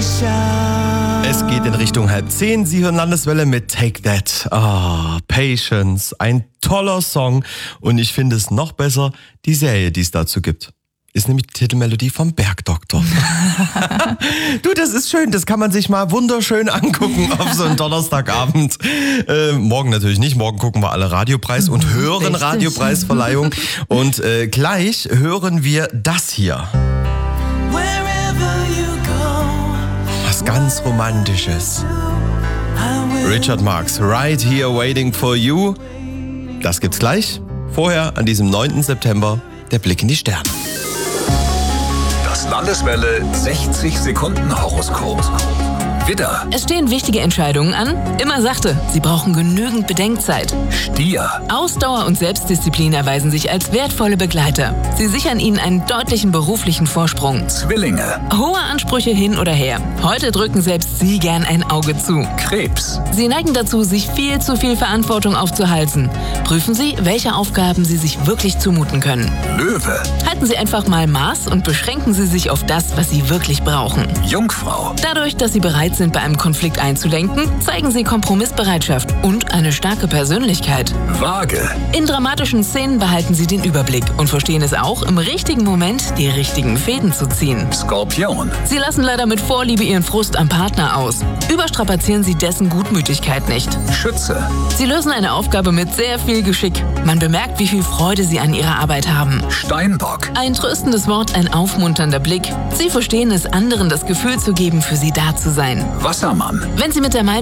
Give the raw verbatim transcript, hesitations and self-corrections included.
Es geht in Richtung halb zehn. Sie hören Landeswelle mit Take That. Ah, Patience. Ein toller Song. Und ich finde es noch besser, die Serie, die es dazu gibt. Ist nämlich die Titelmelodie vom Bergdoktor. Du, das ist schön. Das kann man sich mal wunderschön angucken auf so einen Donnerstagabend. Äh, morgen natürlich nicht. Morgen gucken wir alle Radiopreis und hören Richtig. Radiopreisverleihung. Und äh, gleich hören wir das hier. Was ganz Romantisches. Richard Marx, Right Here Waiting for You. Das gibt's gleich. Vorher, an diesem neunten September, der Blick in die Sterne. Das Landeswelle sechzig Sekunden Horoskop. Widder, Es stehen wichtige Entscheidungen an. Immer sachte, Sie brauchen genügend Bedenkzeit. Stier, Ausdauer und Selbstdisziplin erweisen sich als wertvolle Begleiter. Sie sichern Ihnen einen deutlichen beruflichen Vorsprung. Zwillinge, Hohe Ansprüche hin oder her. Heute drücken selbst Sie gern ein Auge zu. Krebs, Sie neigen dazu, sich viel zu viel Verantwortung aufzuhalsen. Prüfen Sie, welche Aufgaben Sie sich wirklich zumuten können. Löwe, Halten Sie einfach mal Maß und beschränken Sie sich auf das, was Sie wirklich brauchen. Jungfrau, Dadurch, dass Sie bereit sind, bei einem Konflikt einzulenken, zeigen Sie Kompromissbereitschaft und eine starke Persönlichkeit. Waage, In dramatischen Szenen behalten Sie den Überblick und verstehen es auch, im richtigen Moment die richtigen Fäden zu ziehen. Skorpion, Sie lassen leider mit Vorliebe Ihren Frust am Partner aus. Überstrapazieren Sie dessen Gutmütigkeit nicht. Schütze, Sie lösen eine Aufgabe mit sehr viel Geschick. Man bemerkt, wie viel Freude Sie an Ihrer Arbeit haben. Steinbock, Ein tröstendes Wort, ein aufmunternder Blick. Sie verstehen es, anderen das Gefühl zu geben, für Sie da zu sein. Wassermann. Wenn Sie mit der Meinung